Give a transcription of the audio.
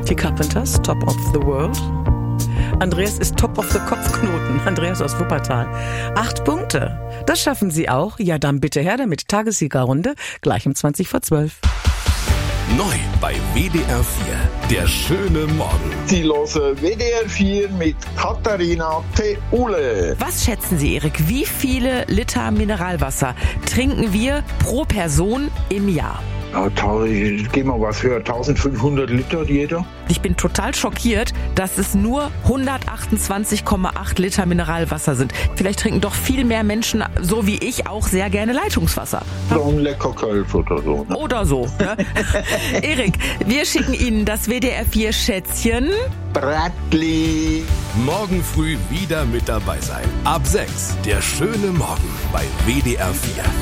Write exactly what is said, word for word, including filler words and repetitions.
Die Carpenters, Top of the World. Andreas ist Top of the Kopfknoten. Andreas aus Wuppertal. Acht Punkte. Das schaffen Sie auch. Ja, dann bitte her damit. Tagessiegerrunde gleich um zwanzig vor zwölf. Neu bei W D R vier. Der schöne Morgen. Sie hören W D R vier mit Katharina Theule. Was schätzen Sie, Erik? Wie viele Liter Mineralwasser trinken wir pro Person im Jahr? Ja, gehen wir was höher, eintausendfünfhundert Liter jeder. Ich bin total schockiert, dass es nur hundertachtundzwanzig Komma acht Liter Mineralwasser sind. Vielleicht trinken doch viel mehr Menschen, so wie ich, auch sehr gerne Leitungswasser. So ein lecker Kölsch oder so. Ne? Oder so. Ne? Erik, wir schicken Ihnen das W D R vier Schätzchen. Bradley. Morgen früh wieder mit dabei sein. Ab sechs. Der schöne Morgen bei W D R vier.